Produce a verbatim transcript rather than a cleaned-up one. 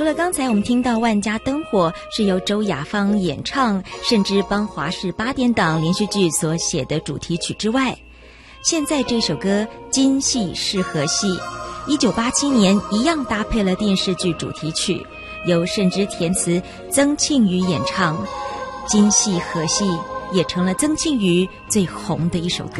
除了刚才我们听到《万家灯火》是由周雅芳演唱，甚至帮华视八点档连续剧所写的主题曲之外，现在这首歌《今夕是何夕》一九八七年一样搭配了电视剧主题曲，由慎之填词，曾庆瑜演唱，《今夕何夕》也成了曾庆瑜最红的一首歌。